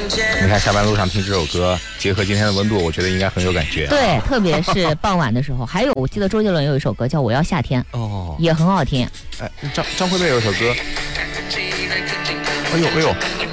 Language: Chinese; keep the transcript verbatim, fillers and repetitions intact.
你看下班路上听这首歌，结合今天的温度，我觉得应该很有感觉、啊。 对，特别是傍晚的时候。还有，我记得周杰伦有一首歌叫《我要夏天》， 哦， 也很好听。 哎，张张惠妹有一首歌，哎呦哎呦。